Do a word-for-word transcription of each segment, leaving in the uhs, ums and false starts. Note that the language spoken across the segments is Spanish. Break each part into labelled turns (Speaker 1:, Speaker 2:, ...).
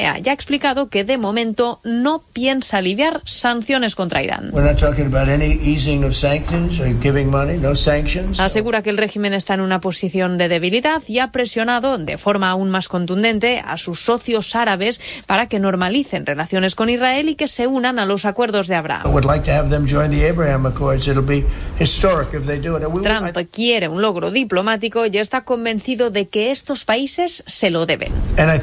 Speaker 1: ya ha explicado que de momento no piensa aliviar sanciones contra Irán. Asegura que el régimen está en una posición de debilidad y ha presionado de forma aún más contundente a sus socios árabes para que normalicen relaciones con Israel y que se unan a los acuerdos de Abraham. Trump quiere un logro diplomático y está convencido de que estos países se lo deben.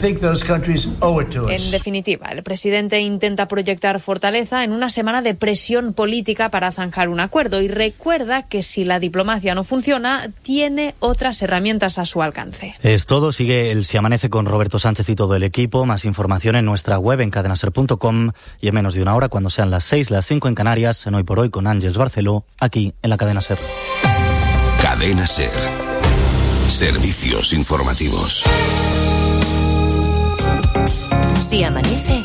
Speaker 1: En definitiva, el presidente intenta proyectar fortaleza en una semana de presión política para zanjar un acuerdo y recuerda que si la diplomacia no funciona, tiene otras herramientas a su alcance.
Speaker 2: Es todo. Sigue el Si Amanece con Roberto Sánchez y todo el equipo. Más información en nuestra web en cadena ser punto com y en menos de una hora, cuando sean las seis, las cinco en Canarias, en Hoy por Hoy con Ángeles Barceló, aquí en la Cadena Ser.
Speaker 3: Cadena Ser. Servicios informativos.
Speaker 4: Si amanece,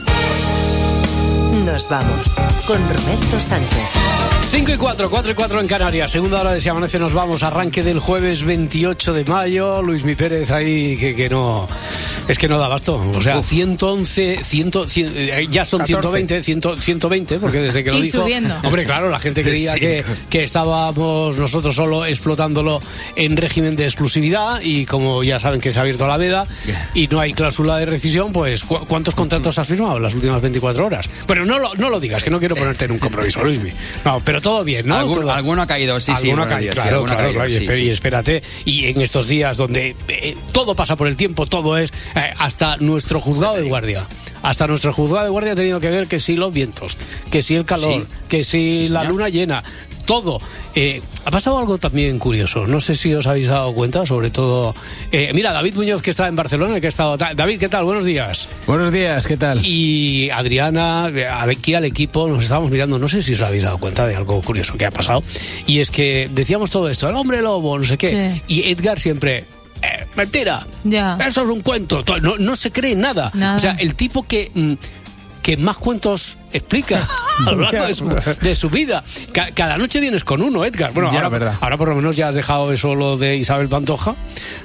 Speaker 4: nos vamos con Roberto Sánchez.
Speaker 5: cinco y cuatro, cuatro y cuatro en Canarias. Segunda hora de Si Amanece, nos vamos. Arranque del jueves veintiocho de mayo. Luismi Pérez ahí que, que no... Es que no da abasto. O sea, Uf. ciento once, cien, cien, ya son ciento veinte, cien, ciento veinte, porque desde que lo
Speaker 6: y
Speaker 5: dijo...
Speaker 6: subiendo.
Speaker 5: Hombre, claro, la gente creía sí. que, que estábamos nosotros solo explotándolo en régimen de exclusividad y como ya saben que se ha abierto la veda y no hay cláusula de rescisión, pues ¿cu- ¿cuántos contratos has firmado en las últimas veinticuatro horas? Bueno, no lo, no lo digas, que no quiero ponerte en un compromiso, Luismi. No, pero todo bien, ¿no?
Speaker 7: Algún,
Speaker 5: todo...
Speaker 7: Alguno ha caído, sí, sí.
Speaker 5: Alguno ha caído, claro,
Speaker 7: sí,
Speaker 5: claro,
Speaker 7: caído,
Speaker 5: claro,
Speaker 7: sí,
Speaker 5: y,
Speaker 7: sí.
Speaker 5: y espérate, y en estos días donde eh, todo pasa por el tiempo, todo es eh, hasta nuestro juzgado de guardia. Hasta nuestro juzgado de guardia ha tenido que ver que si los vientos, que si el calor, sí. que si la luna llena, todo. Eh, ha pasado algo también curioso, no sé si os habéis dado cuenta, sobre todo... Eh, mira, David Muñoz, que está en Barcelona, que ha estado... David, ¿qué tal? Buenos días.
Speaker 8: Buenos días, ¿qué tal?
Speaker 5: Y Adriana, aquí al equipo, nos estábamos mirando, no sé si os habéis dado cuenta de algo curioso que ha pasado, y es que decíamos todo esto, el hombre lobo, no sé qué, sí. y Edgar siempre... Eh, mentira,
Speaker 6: ya.
Speaker 5: Eso es un cuento, no, no se cree nada. nada. O sea, el tipo que, que más cuentos explica a lo largo de su, de su vida. Ca- cada noche vienes con uno, Edgar. Bueno,
Speaker 8: ya,
Speaker 5: ahora, ahora por lo menos ya has dejado eso lo de Isabel Pantoja,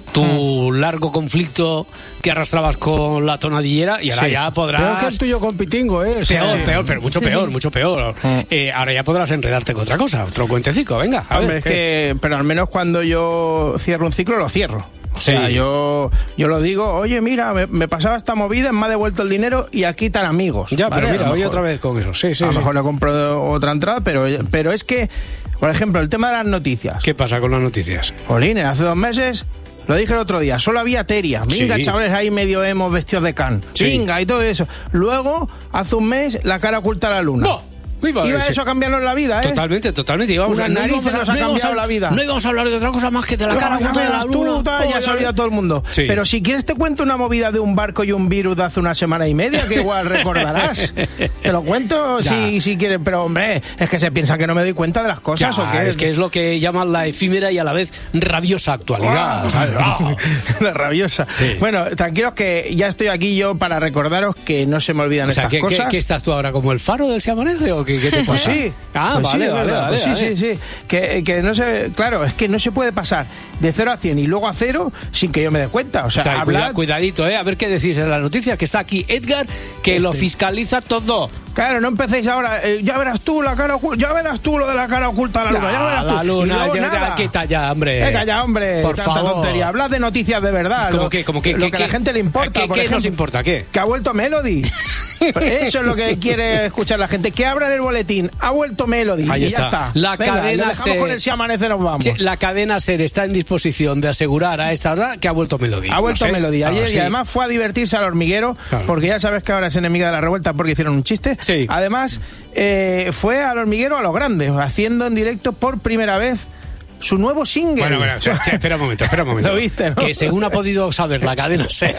Speaker 5: tu hmm. largo conflicto que arrastrabas con la tonadillera y ahora sí. ya podrás...
Speaker 8: Peor que el tuyo con Pitingo, ¿eh? O sea,
Speaker 5: peor, peor, pero mucho sí. peor, mucho peor. Hmm. Eh, ahora ya podrás enredarte con otra cosa, otro cuentecico, venga. A
Speaker 8: Hombre,
Speaker 5: ver,
Speaker 8: es que, pero al menos cuando yo cierro un ciclo, lo cierro. O sea, sí. yo, yo lo digo, oye, mira, me, me pasaba esta movida, me ha devuelto el dinero y aquí están amigos.
Speaker 5: Ya,
Speaker 8: ¿vale?
Speaker 5: pero mira,
Speaker 8: hoy
Speaker 5: otra vez con eso. Sí, sí,
Speaker 8: a lo
Speaker 5: sí.
Speaker 8: mejor le compro otra entrada, pero, pero es que, por ejemplo, el tema de las noticias.
Speaker 5: ¿Qué pasa con las noticias?
Speaker 8: Jolín, hace dos meses... Lo dije el otro día, solo había Teria. Venga, sí. chavales, ahí medio hemos vestidos de can. Sí. Venga, y todo eso. Luego, hace un mes, la cara oculta a la luna.
Speaker 5: ¡No! Iba,
Speaker 8: iba eso a cambiarnos la vida, ¿eh?
Speaker 5: Totalmente, totalmente. Íbamos
Speaker 8: Unas
Speaker 5: a, no
Speaker 8: narices
Speaker 5: íbamos a,
Speaker 8: nos ha
Speaker 5: no
Speaker 8: cambiado
Speaker 5: a,
Speaker 8: la vida.
Speaker 5: No íbamos a hablar de otra cosa más que de la
Speaker 8: no,
Speaker 5: cara oculta de la luna.
Speaker 8: Tú, ya se ha olvidado todo el mundo. Sí. Pero si quieres te cuento una movida de un barco y un virus de hace una semana y media, que igual recordarás. Te lo cuento si, si quieres. Pero, hombre, es que se piensa que no me doy cuenta de las cosas.
Speaker 5: Ya,
Speaker 8: ¿o qué?
Speaker 5: Es que es lo que llaman la efímera y a la vez rabiosa actualidad.
Speaker 8: Oh.
Speaker 5: ¿Sabes? Oh.
Speaker 8: La rabiosa. Sí. Bueno, tranquilos que ya estoy aquí yo para recordaros que no se me olvidan
Speaker 5: o sea,
Speaker 8: estas
Speaker 5: ¿qué,
Speaker 8: cosas.
Speaker 5: ¿qué, ¿Qué estás tú ahora como el faro del Se Amanece o qué, qué te pasa?
Speaker 8: Pues sí.
Speaker 5: Ah,
Speaker 8: pues
Speaker 5: vale.
Speaker 8: Sí,
Speaker 5: Vale, vale,
Speaker 8: pues sí,
Speaker 5: vale.
Speaker 8: sí, sí. Que, que no se, claro, es que no se puede pasar de cero a cien y luego a cero sin que yo me dé cuenta. O sea,
Speaker 5: está,
Speaker 8: hablar...
Speaker 5: cuidadito, eh, a ver qué decís en la noticia, que está aquí Edgar, que este. lo fiscaliza todo.
Speaker 8: Claro, no empecéis ahora, eh, ya verás tú la cara oculta, ya verás tú lo de la cara oculta a la luna, ya, ya verás tú.
Speaker 5: La luna, ya,
Speaker 8: ya,
Speaker 5: quita ya, hombre.
Speaker 8: Venga ya, hombre,
Speaker 5: por
Speaker 8: tanta
Speaker 5: favor.
Speaker 8: tontería. Hablad de noticias de verdad.
Speaker 5: ¿Cómo
Speaker 8: lo,
Speaker 5: que, como que,
Speaker 8: lo
Speaker 5: que,
Speaker 8: que
Speaker 5: que
Speaker 8: a la gente le importa.
Speaker 5: ¿Qué,
Speaker 8: por
Speaker 5: qué
Speaker 8: ejemplo,
Speaker 5: nos importa? ¿Qué?
Speaker 8: Que ha vuelto Melody. Eso es lo que quiere escuchar la gente. Que abran el boletín. Ha vuelto Melody.
Speaker 5: Ahí
Speaker 8: y
Speaker 5: está.
Speaker 8: ya está.
Speaker 5: La
Speaker 8: Venga,
Speaker 5: cadena
Speaker 8: le dejamos
Speaker 5: Ser.
Speaker 8: Con el Si Amanece nos vamos.
Speaker 5: Sí, la cadena Ser está en disposición de asegurar a esta hora que ha vuelto Melody.
Speaker 8: Ha vuelto
Speaker 5: no sé.
Speaker 8: Melody ayer ah, sí. y además fue a divertirse al hormiguero, claro. porque ya sabes que ahora es enemiga de la revuelta porque hicieron un chiste.
Speaker 5: Sí.
Speaker 8: Además, eh, fue al hormiguero a lo grande, haciendo en directo por primera vez su nuevo single.
Speaker 5: Bueno, bueno, espera un momento, espera un momento.
Speaker 8: ¿Lo viste, no?
Speaker 5: Que según ha podido saber la cadena Ser,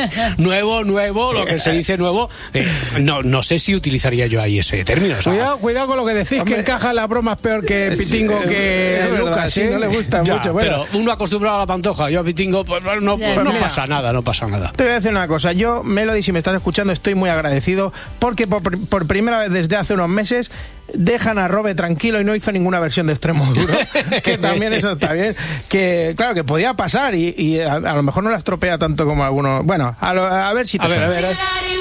Speaker 5: nuevo, nuevo, lo que se dice nuevo, eh, no, no sé si utilizaría yo ahí ese término. O sea,
Speaker 8: cuidado, cuidado con lo que decís, hombre, que encaja la broma es peor que Pitingo, sí, que es Lucas, verdad, sí, ¿eh? No le gusta ya, mucho. Bueno.
Speaker 5: Pero uno acostumbrado a la Pantoja, yo a Pitingo, pues no,
Speaker 6: ya,
Speaker 5: pues no
Speaker 6: ya.
Speaker 5: pasa nada, no pasa nada.
Speaker 8: Te voy a decir una cosa, yo, Melody, si me estás escuchando, estoy muy agradecido porque por, por primera vez desde hace unos meses dejan a Robe tranquilo y no hizo ninguna versión de Extremo Duro, que también eso está bien, que claro, que podía pasar y, y a, a lo mejor no la estropea tanto como algunos. Bueno, a, lo, a ver si te
Speaker 5: a ver,
Speaker 8: suena.
Speaker 5: a ver, a ver.